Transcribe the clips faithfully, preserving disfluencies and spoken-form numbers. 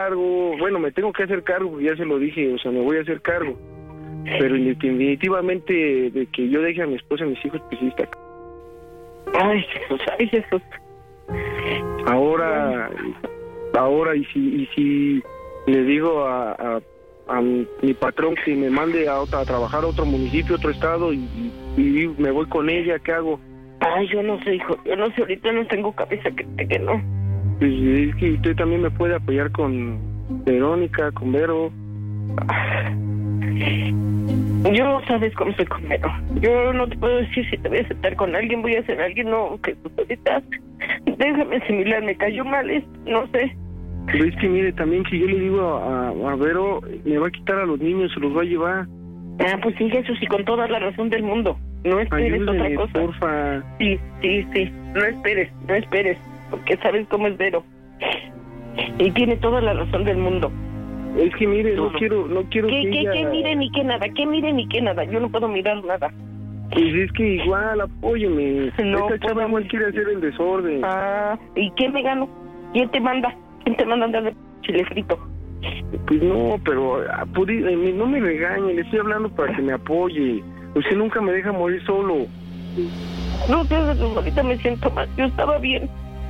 cargo. Bueno, me tengo que hacer cargo, ya se lo dije, o sea, me voy a hacer cargo. Pero definitivamente de que yo deje a mi esposa y a mis hijos, pues sí está. Ay, Jesús, ay, Jesús. Ahora, ahora, y si, y si le digo a, a, a mi, mi patrón que me mande a, otra, a trabajar a otro municipio, otro estado, y, y, y me voy con ella, ¿qué hago? Ay, yo no sé, hijo, yo no sé, ahorita no tengo cabeza que, que no. Pues es que usted también me puede apoyar con Verónica, con Vero. Yo sabes cómo soy con Vero. Yo no te puedo decir si te voy a aceptar con alguien, voy a hacer alguien, no, que tú ahorita déjame asimilar, me cayó mal, es, no sé. Pero es que mire, también si yo le digo a, a Vero, me va a quitar a los niños, se los va a llevar. Ah, pues sí, Jesús, y con toda la razón del mundo. No esperes Ayúdeme, otra cosa. Porfa. Sí, sí, sí, no esperes, no esperes, porque sabes cómo es Vero. Y tiene toda la razón del mundo. Es que mire, no, no quiero, no quiero ¿Qué, que qué, ella... qué mire ni qué nada? ¿Qué mire ni qué nada? Yo no puedo mirar nada. Pues es que igual, apóyeme. No Esta chava igual quiere hacer el desorden. Ah, ¿y qué me gano? ¿Quién te manda? ¿Quién te manda a andar de chile frito? Pues no, pero no me regañe, le estoy hablando para que me apoye. Usted nunca me deja morir solo. No, ahorita me siento mal. Yo estaba bien.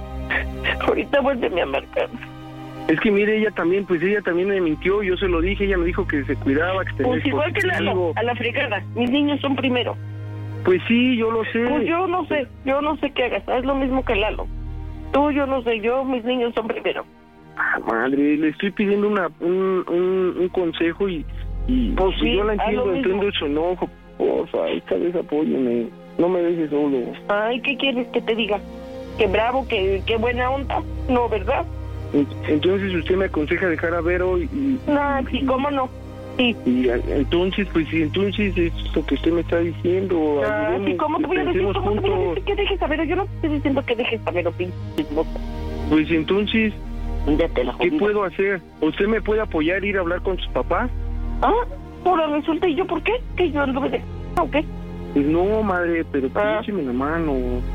Ahorita vuélveme a marcar. Es que mire, ella también, pues ella también me mintió, yo se lo dije, ella me dijo que se cuidaba, que tenía pues igual que Lalo, a la fregada, mis niños son primero. Pues sí, yo lo sé. Pues yo no sé, yo no sé qué hagas, es lo mismo que Lalo. Tú, yo no sé, yo, mis niños son primero. Ah, madre, le estoy pidiendo una un, un, un consejo y, y pues sí, yo la entiendo, entiendo su enojo, porfa, esta vez apóyeme, no me dejes solo. Ay, ¿qué quieres que te diga? Que bravo, que, que buena onda, no, ¿verdad? Entonces usted me aconseja dejar a Vero y... No, sí, ¿cómo no? Sí. Y entonces, pues sí, entonces es lo que usted me está diciendo. Ah, sí, ¿cómo te voy a decir? ¿Cómo te voy a decir que dejes a Vero? Yo no te estoy diciendo que dejes a Vero, pinche. Pues entonces, Dígate la ¿qué puedo hacer? ¿Usted me puede apoyar, ir a hablar con sus papás? Ah, ahora resulta, ¿y yo por qué? ¿Que yo anduve de... o qué? Pues no, madre, pero ah. écheme la mano.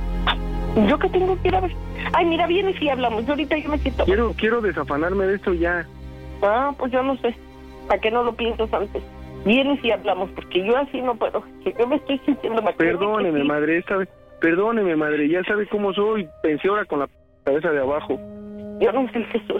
¿Yo qué tengo que ir a ver? Ay, mira, vienes y hablamos. Yo ahorita yo me siento... Quiero, quiero desafanarme de esto ya. Ah, pues yo no sé. ¿Para qué no lo piensas antes? Vienes y hablamos, porque yo así no puedo. Yo me estoy sintiendo mal. Perdóneme, sí. madre, esta vez... Perdóneme, madre, ya sabe cómo soy. Pensé ahora con la cabeza de abajo. Yo no sé, Jesús.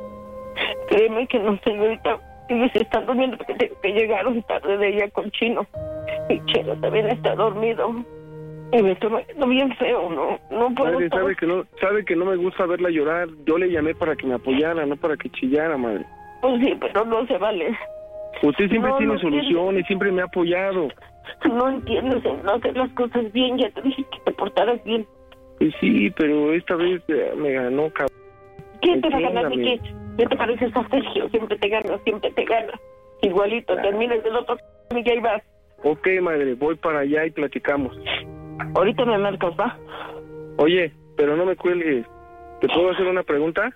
Créeme que no sé, ahorita ellos están durmiendo porque tengo que llegaron tarde de ella con Chino. Y Chino también está dormido. Y me estoy viendo bien feo, ¿no? No puedo... Madre, sabe que no, sabe que no me gusta verla llorar. Yo le llamé para que me apoyara, no para que chillara, madre. Pues sí, pero no se vale. Usted siempre no, tiene no soluciones, entiendes. Siempre me ha apoyado. No entiendes, no hacer las cosas bien. Ya te dije que te portaras bien. Pues sí, pero esta vez me ganó, cabrón. ¿Quién te va a ganar ni qué? ¿Qué te pareces a Sergio? Siempre te gana, siempre te gana. Igualito, ah. terminas del otro y ya ibas. Ok, madre, voy para allá y platicamos. Ahorita me marcas, ¿va? Oye, pero no me cuelgues. ¿Te puedo hacer una pregunta?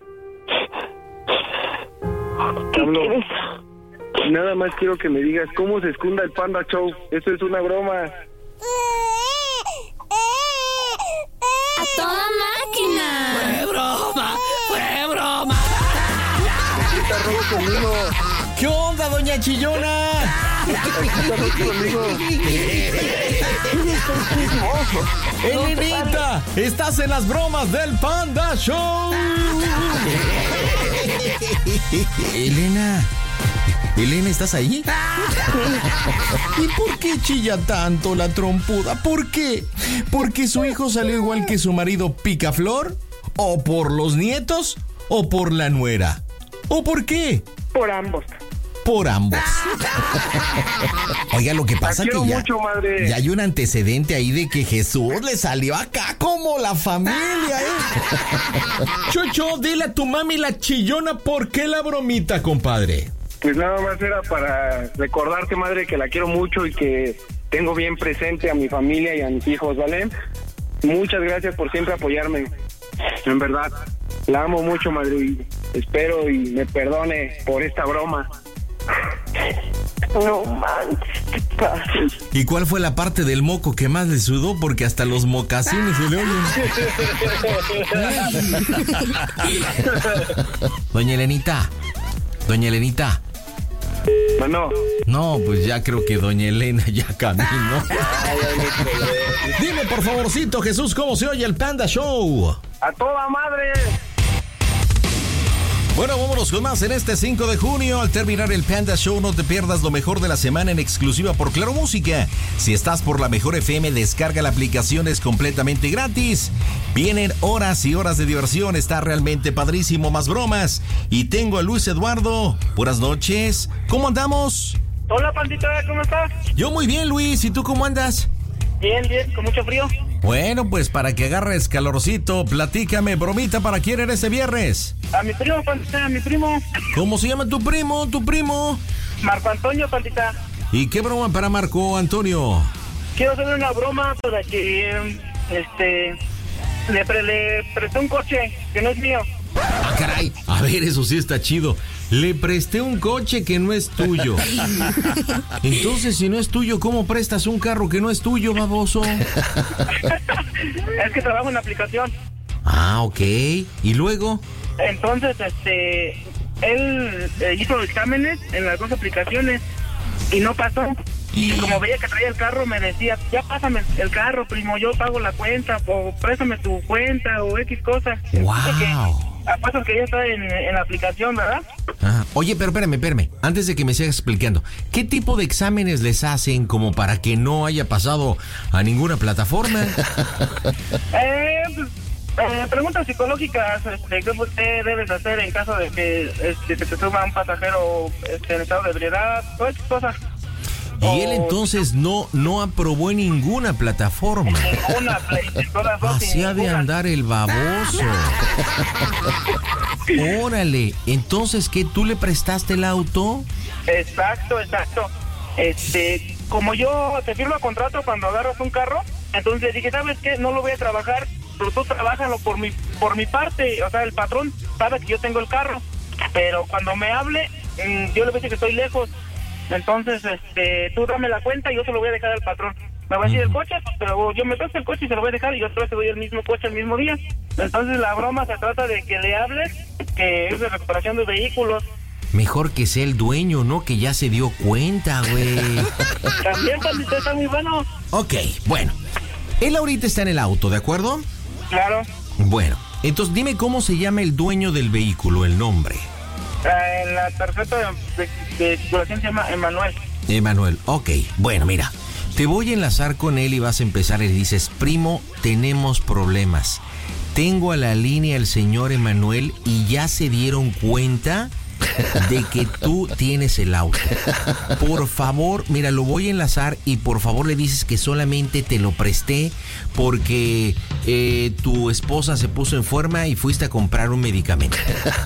¿Qué Hablo. quieres? Nada más quiero que me digas cómo se esconda el Panda Show. Eso es una broma. ¡A toda máquina! ¡Fue broma! ¡Fue broma! Aquí está Robo conmigo. ¿Qué onda, doña Chillona? Aquí está Robo conmigo. ¡Elenita! ¡Estás en las bromas del Panda Show! Elena... Elena, ¿estás ahí? ¿Y por qué chilla tanto la trompuda? ¿Por qué? ¿Porque su hijo salió igual que su marido Picaflor? ¿O por los nietos? ¿O por la nuera? ¿O por qué? Por ambos. Por ambos. Oiga, lo que pasa es que ya, mucho, madre. ya hay un antecedente ahí de que Jesús le salió acá como la familia, ¿eh? Chucho, dile a tu mami la chillona por qué la bromita, compadre. Pues nada más era para recordarte, madre, que la quiero mucho y que tengo bien presente a mi familia y a mis hijos, ¿vale? Muchas gracias por siempre apoyarme. En verdad, la amo mucho, madre, y espero y me perdone por esta broma. No manches. ¿Y cuál fue la parte del moco que más le sudó? Porque hasta los mocasines se le oyen. Doña Elenita, Doña Elenita. Bueno. No, pues ya creo que doña Elena ya caminó. Dime, por favorcito, Jesús, ¿cómo se oye el Panda Show? ¡A toda madre! Bueno, vámonos con más en este cinco de junio. Al terminar el Panda Show, no te pierdas lo mejor de la semana en exclusiva por Claro Música. Si estás por la Mejor F M, descarga la aplicación, es completamente gratis. Vienen horas y horas de diversión, está realmente padrísimo, más bromas. Y tengo a Luis Eduardo. Buenas noches. ¿Cómo andamos? Hola, pandita, ¿cómo estás? Yo muy bien, Luis. ¿Y tú cómo andas? Bien, bien, con mucho frío. Bueno, pues para que agarres calorcito, platícame, bromita, ¿para quién eres este viernes? A mi primo, pandita, a mi primo. ¿Cómo se llama tu primo, tu primo? Marco Antonio, pandita. ¿Y qué broma para Marco Antonio? Quiero hacerle una broma para que, este, le, pre, le presté un coche que no es mío. Ah, caray, a ver, eso sí está chido. Le presté un coche que no es tuyo. Entonces, si no es tuyo, ¿cómo prestas un carro que no es tuyo, baboso? Es que trabajo en la aplicación. Ah, ok. ¿Y luego? Entonces, este, él eh, hizo exámenes en las dos aplicaciones y no pasó. Y como veía que traía el carro, me decía, ya pásame el carro, primo, yo pago la cuenta, o préstame tu cuenta, o X cosa. ¡Wow! Apuesto que ya está en, en la aplicación, ¿verdad? Ah, oye, pero espérame, espérame. Antes de que me sigas explicando, ¿qué tipo de exámenes les hacen como para que no haya pasado a ninguna plataforma? eh, pues, eh, preguntas psicológicas, este, ¿qué usted debes hacer en caso de que este, te suba un pasajero este, en estado de ebriedad? Todas esas cosas. Y o, él entonces no, no aprobó en ninguna plataforma. Ninguna, en todas dos. Así ha de andar el baboso. Órale, entonces, ¿qué? ¿Tú le prestaste el auto? Exacto, exacto. Este, como yo te firmo contrato cuando agarras un carro, entonces dije, ¿sabes qué? No lo voy a trabajar, pero tú trabájalo por mi, por mi parte. O sea, el patrón sabe que yo tengo el carro, pero cuando me hable, yo le voy a decir que estoy lejos. Entonces, este, tú dame la cuenta y yo se lo voy a dejar al patrón. Me va a decir el coche, pues, pero yo me presto el coche y se lo voy a dejar y yo otra vez te doy el mismo coche el mismo día. Entonces la broma se trata de que le hables, que es de recuperación de vehículos. Mejor que sea el dueño, ¿no? Que ya se dio cuenta, güey. También, pandita, está muy bueno. Ok, bueno. Él ahorita está en el auto, ¿de acuerdo? Claro. Bueno, entonces dime cómo se llama el dueño del vehículo, el nombre. En la tarjeta de, de, de circulación se llama Emanuel. Emanuel, ok. Bueno, mira, te voy a enlazar con él y vas a empezar y dices, primo, tenemos problemas. Tengo a la línea el señor Emanuel y ya se dieron cuenta de que tú tienes el auto. Por favor, mira, lo voy a enlazar y por favor le dices que solamente te lo presté porque eh, tu esposa se puso enferma y fuiste a comprar un medicamento.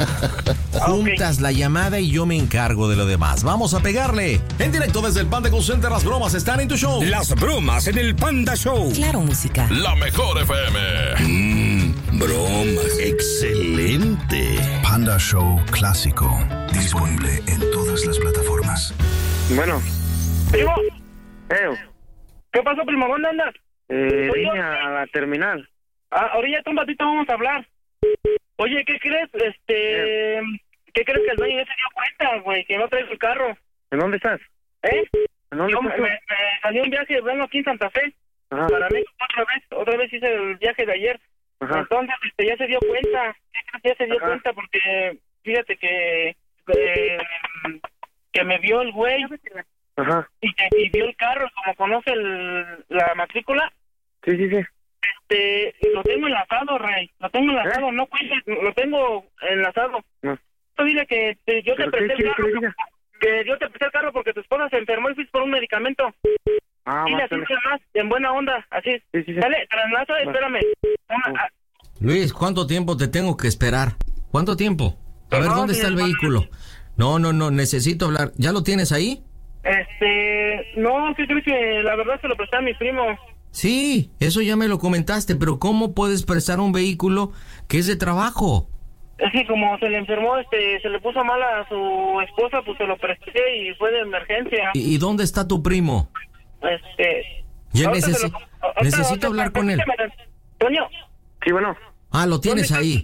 Juntas okay. La llamada y yo me encargo de lo demás. Vamos a pegarle. En directo desde el Panda Call Center, las bromas están en tu show. Las bromas en el Panda Show. Claro Música. La Mejor F M. Mmm, bromas. Excelente. Panda Show Clásico. Disponible en todas las plataformas. Bueno. Primo. Eh. ¿Qué pasó, primo? ¿Dónde andas? Eh, vine a la terminal. Ah, ahorita un ratito vamos a hablar. Oye, ¿qué crees? Este... Eh. ¿Qué crees que el dueño ya se dio cuenta, güey? Que no traes el carro. ¿En dónde estás? ¿Eh? ¿En dónde Yo, estás? Me, me salió un viaje, vengo aquí en Santa Fe. Ajá. Para México otra vez. Otra vez hice el viaje de ayer. Ajá. Entonces, este, ya se dio cuenta. ¿Qué crees que ya se dio Ajá. cuenta? Porque... Fíjate que... Eh, que me vio el güey. Ajá. Y que y vio el carro, como conoce el, la matrícula. Sí, sí, sí. Este, lo tengo enlazado, Rey. Lo tengo enlazado, ¿Eh? no cuentes, lo tengo enlazado. No. Tú dile que te, yo te presté el carro. Que, que yo te presté el carro porque tu esposa se enfermó y fuiste por un medicamento. Ah, dile así más, en buena onda, así. Sí, sí, sí. Dale, te la enlazo, espérame. Una, a... Luis, ¿cuánto tiempo te tengo que esperar? ¿Cuánto tiempo? A ver, no, ¿dónde está el vehículo? No, no, no, necesito hablar. ¿Ya lo tienes ahí? Este, no, sí, creo que la verdad se lo presté a mi primo. Sí, eso ya me lo comentaste, pero ¿cómo puedes prestar un vehículo que es de trabajo? Es que como se le enfermó, este, se le puso mal a su esposa, pues se lo presté y fue de emergencia. ¿Y, y dónde está tu primo? Este... Ya necesi lo, necesito ahorita, hablar con él. Toño. Sí, bueno. Ah, lo tienes ahí.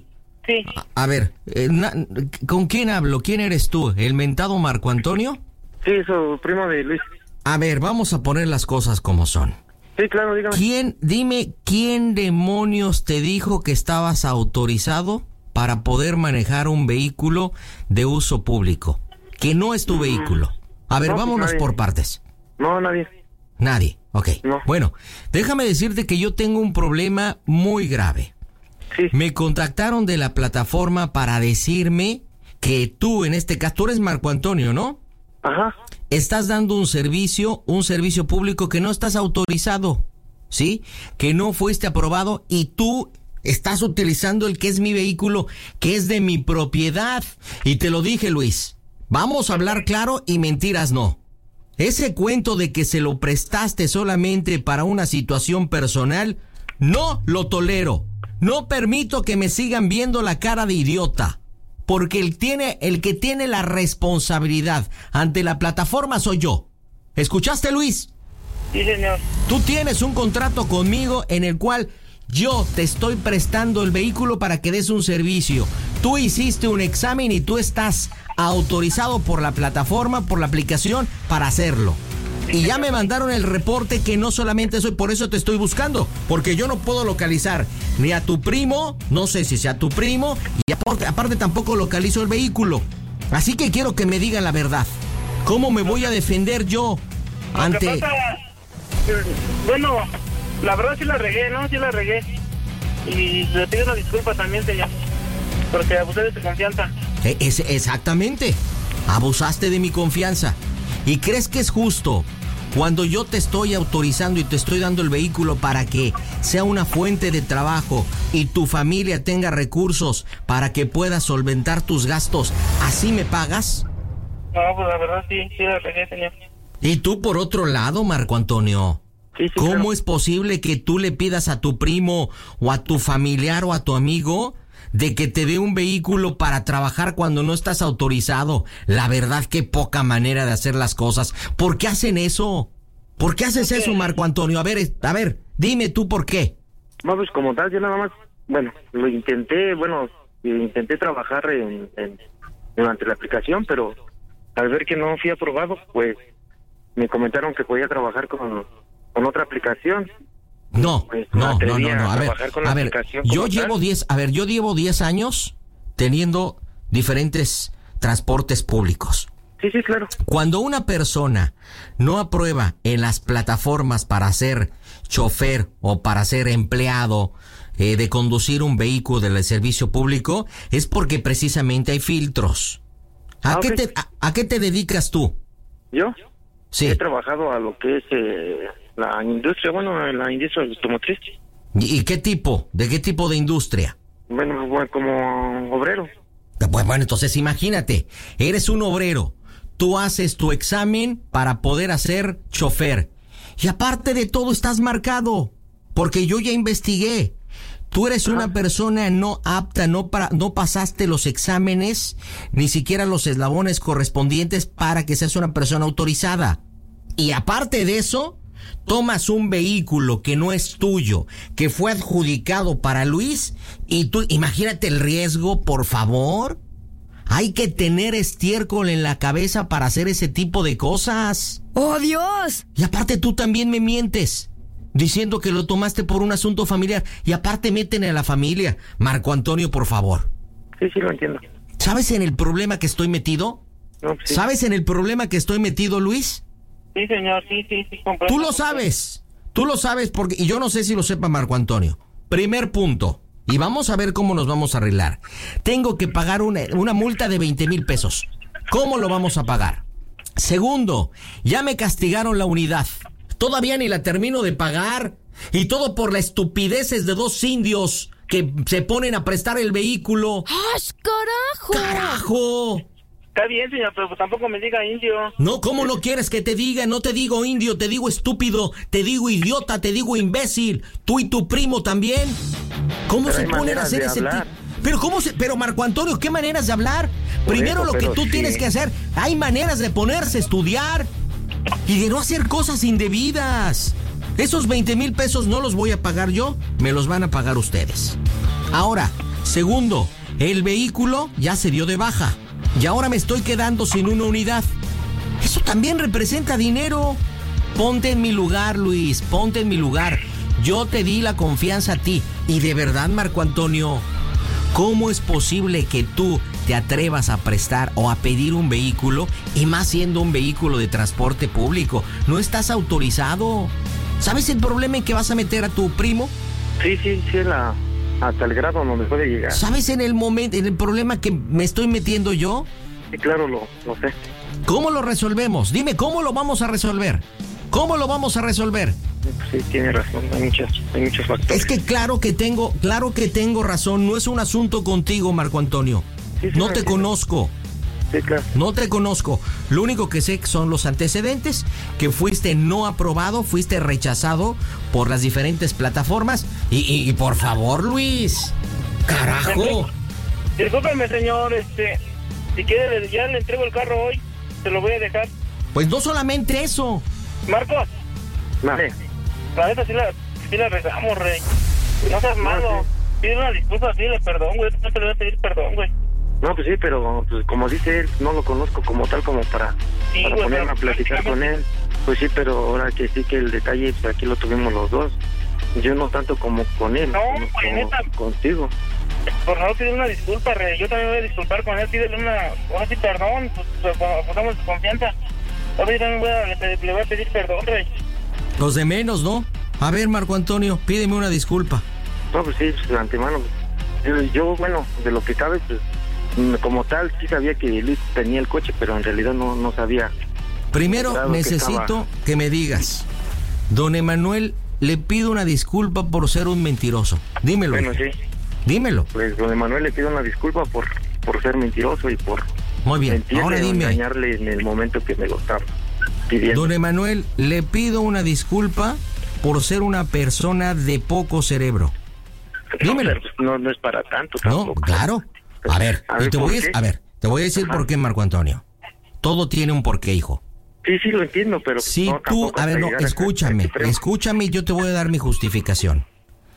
Sí. A, a ver, eh, na, ¿con quién hablo? ¿Quién eres tú? ¿El mentado Marco Antonio? Sí, su primo de Luis. A ver, vamos a poner las cosas como son. Sí, claro, dígame. ¿Quién, dime, quién demonios te dijo que estabas autorizado para poder manejar un vehículo de uso público? Que no es tu vehículo. A ver, No, pues vámonos nadie. por partes. No, nadie. Nadie, ok. No. Bueno, déjame decirte que yo tengo un problema muy grave. Sí. Me contactaron de la plataforma para decirme que tú, en este caso, tú eres Marco Antonio, ¿no? Ajá. Estás dando un servicio, un servicio público que no estás autorizado, ¿sí? Que no fuiste aprobado y tú estás utilizando el que es mi vehículo, que es de mi propiedad. Y te lo dije, Luis, vamos a hablar claro y mentiras no. Ese cuento de que se lo prestaste solamente para una situación personal, no lo tolero. No permito que me sigan viendo la cara de idiota. Porque el, tiene, el que tiene la responsabilidad ante la plataforma soy yo. ¿Escuchaste, Luis? Sí, señor. Tú tienes un contrato conmigo en el cual yo te estoy prestando el vehículo para que des un servicio. Tú hiciste un examen y tú estás autorizado por la plataforma, por la aplicación, para hacerlo. Y ya me mandaron el reporte que no solamente soy, por eso te estoy buscando, porque yo no puedo localizar ni a tu primo, no sé si sea tu primo, y aparte, aparte tampoco localizo el vehículo. Así que quiero que me digan la verdad. ¿Cómo me voy a defender yo ante...? Lo que pasa, bueno, la verdad sí la regué, ¿no? Sí la regué. Y le pido una disculpa también, señor, porque abusé de tu confianza. Es, exactamente, abusaste de mi confianza. ¿Y crees que es justo cuando yo te estoy autorizando y te estoy dando el vehículo para que sea una fuente de trabajo y tu familia tenga recursos para que puedas solventar tus gastos, así me pagas? No, pues la verdad sí, sí la regué, señor. Y tú por otro lado, Marco Antonio, Sí, sí, ¿cómo claro. es posible que tú le pidas a tu primo o a tu familiar o a tu amigo de que te dé un vehículo para trabajar cuando no estás autorizado? La verdad, qué poca manera de hacer las cosas. ¿Por qué hacen eso? ¿Por qué haces eso, Marco Antonio? A ver, a ver, dime tú por qué. No, pues como tal, yo nada más, bueno, lo intenté, bueno, intenté trabajar en, en durante la aplicación, pero al ver que no fui aprobado, pues me comentaron que podía trabajar con, con otra aplicación. No, Pues, me no, no, atreví no, no. a A ver, trabajar con la a ver, aplicación yo como llevo tal. diez, a ver, yo llevo diez años teniendo diferentes transportes públicos. Sí, sí, claro. Cuando una persona no aprueba en las plataformas para ser chofer o para ser empleado eh, de conducir un vehículo del servicio público, es porque precisamente hay filtros. ¿A, Ah, qué, ok. te, a, a qué te dedicas tú? Yo Sí. he trabajado a lo que es eh, la industria, bueno, en la industria automotriz. ¿Y, y qué tipo? ¿De qué tipo de industria? Bueno, bueno, como obrero. Pues bueno, entonces imagínate, eres un obrero, tú haces tu examen para poder hacer chofer y aparte de todo estás marcado, porque yo ya investigué. Tú eres una persona no apta, no para, no pasaste los exámenes, ni siquiera los eslabones correspondientes para que seas una persona autorizada. Y aparte de eso, tomas un vehículo que no es tuyo, que fue adjudicado para Luis, y tú, imagínate el riesgo, por favor. Hay que tener estiércol en la cabeza para hacer ese tipo de cosas. ¡Oh, Dios! Y aparte tú también me mientes, diciendo que lo tomaste por un asunto familiar. Y aparte meten a la familia. Marco Antonio, por favor. Sí, sí, lo entiendo. ¿Sabes en el problema que estoy metido? No, pues sí. ¿Sabes en el problema que estoy metido, Luis? Sí, señor, sí, sí, sí, comprendo. Tú lo sabes. Tú lo sabes porque... Y yo no sé si lo sepa Marco Antonio. Primer punto. Y vamos a ver cómo nos vamos a arreglar. Tengo que pagar una, una multa de veinte mil pesos. ¿Cómo lo vamos a pagar? Segundo, ya me castigaron la unidad. Todavía ni la termino de pagar. Y todo por las estupideces de dos indios que se ponen a prestar el vehículo. ¡Ah, carajo! ¡Carajo! Está bien, señor, pero pues tampoco me diga indio. No, ¿cómo no quieres que te diga? No te digo indio, te digo estúpido, te digo idiota, te digo imbécil. Tú y tu primo también. ¿Cómo Pero se hay ponen a maneras hacer de ese hablar. tipo? Pero cómo se, pero Marco Antonio, ¿qué maneras de hablar? Por Primero eso, lo que pero tú sí. tienes que hacer, hay maneras de ponerse a estudiar y de no hacer cosas indebidas. Esos veinte mil pesos no los voy a pagar yo, me los van a pagar ustedes. Ahora, segundo, El vehículo ya se dio de baja y ahora me estoy quedando sin una unidad. Eso también representa dinero. Ponte en mi lugar, Luis, ponte en mi lugar. Yo te di la confianza a ti. Y de verdad, Marco Antonio, ¿cómo es posible que tú te atrevas a prestar o a pedir un vehículo, y más siendo un vehículo de transporte público? No estás autorizado. ¿Sabes el problema en que vas a meter a tu primo? Sí, sí, sí, la, hasta el grado donde puede llegar. ¿Sabes en el momento, en el problema que me estoy metiendo yo? Sí, claro, lo, lo sé. ¿Cómo lo resolvemos? Dime, ¿cómo lo vamos a resolver? ¿Cómo lo vamos a resolver? Sí, tiene razón, hay muchos, hay muchos factores. Es que claro que tengo, claro que tengo razón. No es un asunto contigo, Marco Antonio. Sí, sí, no te sí. conozco. Sí, claro. No te conozco. Lo único que sé son los antecedentes, que fuiste no aprobado, fuiste rechazado por las diferentes plataformas. Y, y, y por favor, Luis, carajo. Discúlpeme, señor, este, si quiere, ya le entrego el carro hoy, se lo voy a dejar. Pues no solamente eso. Marcos, Vale. la neta sí la, sí la regamos, rey. No seas malo. Pide una disculpa, pídele perdón, güey. No te le voy a pedir perdón, güey. No, pues sí, pero pues, como dice él, no lo conozco como tal, como para, Sí, para güey, ponerme pero a platicar con él. Pues sí, pero ahora que sí que el detalle, pues aquí lo tuvimos los dos. Yo no tanto como con él, No, como, güey, como neta. contigo. Por favor, pide una disculpa, rey. Yo también voy a disculpar con él. Pídele una, ahora sí, perdón. Pues, pues, pongamos su confianza. Ahora yo también voy a, le, le voy a pedir perdón, rey. Los de menos, ¿no? A ver, Marco Antonio, pídeme una disculpa. No, pues sí, pues, de antemano. Yo, yo, bueno, de lo que cabe, pues como tal, sí sabía que Luis tenía el coche, pero en realidad no, no sabía. Primero Claro que necesito estaba. que me digas, don Emanuel, le pido una disculpa por ser un mentiroso. Dímelo. Bueno, hijo. sí, Dímelo. pues don Emanuel le pido una disculpa por, por ser mentiroso y por Muy bien. mentirle Ahora o dime, engañarle en el momento que me lo estaba pidiendo. don Emanuel, le pido una disculpa por ser una persona de poco cerebro. Dímelo. No, pero, pues, no, no es para tanto No, tampoco. claro. A ver, A y ver, te ¿por voy a, qué? a ver, te voy a decir Ajá. por qué, Marco Antonio. Todo tiene un porqué, hijo. Sí, sí, lo entiendo, pero... Si no, tú, tampoco a ver, hasta no, llegar a- escúchame, a extremo. escúchame y yo te voy a dar mi justificación.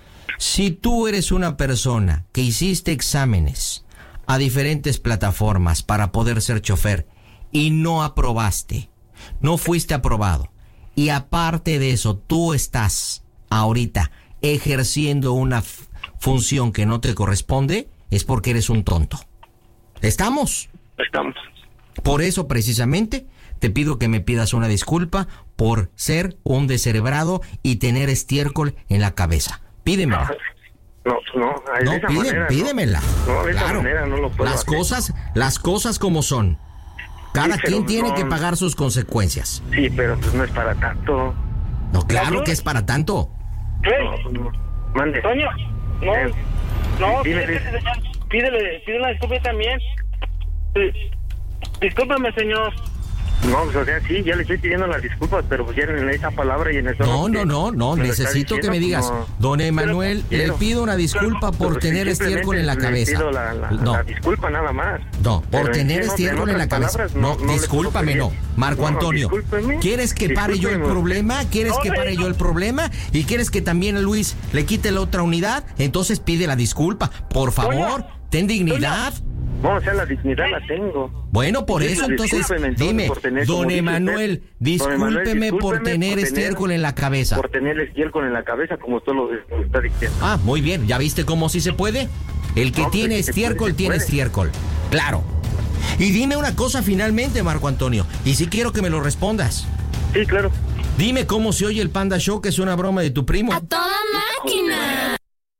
Si tú eres una persona que hiciste exámenes a diferentes plataformas para poder ser chofer y no aprobaste, no fuiste aprobado, y aparte de eso tú estás ahorita ejerciendo una f- función que no te corresponde, es porque eres un tonto. ¿Estamos? Estamos. Por eso, precisamente, te pido que me pidas una disculpa por ser un descerebrado y tener estiércol en la cabeza. Pídemela. No, no, de No, esa pide- manera, no. pídemela. No, de esa Claro. manera no lo puedo Las hacer. cosas, las cosas como son. Cada Sí, pero quien tiene no- que pagar sus consecuencias. Sí, pero pues no es para tanto. No, claro ¿Toño? que es para tanto. Rey, No, pues, no. Mande. Toño, no, Eh, no, dime, pídele, dime. pídele, pídele una disculpa también. Sí. Discúlpame, señor. No, pues, o sea, sí, ya le estoy pidiendo las disculpas, pero pues ya en esa palabra y en eso... No, no, no, no, me lo está necesito que me diciendo, digas, pues, no. don Emanuel, Pero- le pido una disculpa por Pero sí, tener estiércol en la simplemente cabeza. le pido la, la, No. la disculpa nada más. No, por Pero en tener sí, no, estiércol en la otras cabeza. palabras, No, le puedo discúlpame, pedir. no. Marco No, Antonio, discúlpeme. ¿quieres que pare yo el Discúlpeme. problema? ¿Quieres No, que pare Rey, yo no. el problema? ¿Y quieres que también a Luis le quite la otra unidad? Entonces pide la disculpa. Por favor, ten dignidad. No, o sea, la dignidad la tengo. Bueno, por Sí, eso sí, entonces, discúlpeme, entonces, dime, por tener, como don dice Emanuel, usted, don Emanuel, discúlpeme por discúlpeme tener por estiércol en la cabeza. Por tener estiércol en la cabeza, como usted lo, lo está diciendo. Ah, muy bien, ¿ya viste cómo sí se puede? El que No, pues, tiene sí se estiércol puede, se tiene puede. estiércol. Claro. Y dime una cosa finalmente, Marco Antonio, y sí quiero que me lo respondas. Sí, claro. Dime cómo se oye el Panda Show, que es una broma de tu primo. ¡A toda máquina!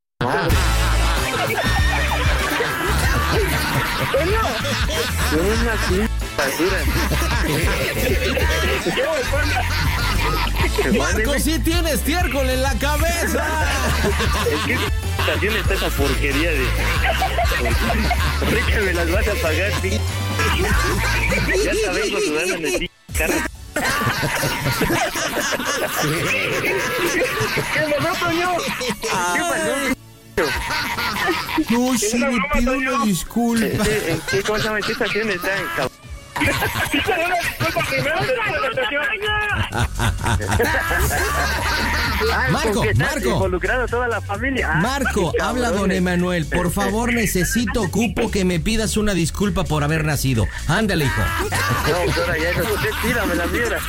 Yo no nací basura. Marco sí tiene estiércol en la cabeza. ¿En qué estación está esa porquería de...? Ahorita me las vas a pagar, sí. Ya te vengo sudando en el carro. ¿Qué pasó, Toño? ¿Qué pasó? No, sí, una le broma, pido Toño. una disculpa. ¿En qué, en qué, cómo se llama? ¿En qué estación está? Cabrón? Pídale una disculpa primero de la presentación. Marco, Marco. Involucrado a toda la familia. Ah, Marco, habla don Emanuel. Por favor, necesito, ocupo que me pidas una disculpa por haber nacido. Ándale, hijo. No, ahora ya eso, usted tírame la piedra.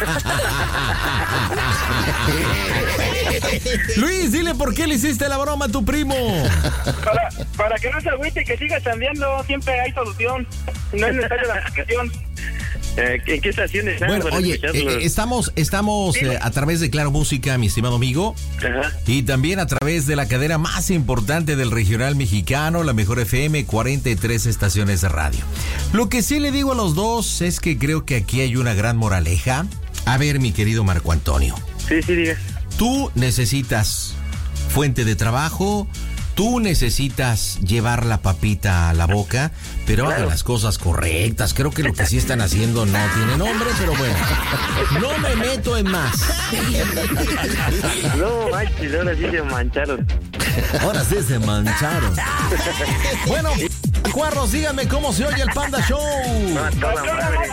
Luis, dile por qué le hiciste la broma a tu primo. Para, para que no se agüite y que siga chambeando, siempre hay solución. No es necesaria la aplicación. Eh, ¿En qué estaciones están? Bueno, para oye, escucharlos? eh, estamos, estamos eh, a través de Claro Música, mi estimado amigo. Ajá. Y también a través de la cadena más importante del regional mexicano, la Mejor F M, cuarenta y tres estaciones de radio. Lo que sí le digo a los dos es que creo que aquí hay una gran moraleja. A ver, mi querido Marco Antonio. Sí, sí, diga. Tú necesitas fuente de trabajo, tú necesitas llevar la papita a la boca, pero Claro. hagan las cosas correctas. Creo que lo que sí están haciendo no tiene nombre, pero bueno, no me meto en más. No, manches, ahora sí se mancharon. Ahora sí se mancharon. Bueno, cuarros, díganme cómo se oye el Panda Show. No, a toda madre.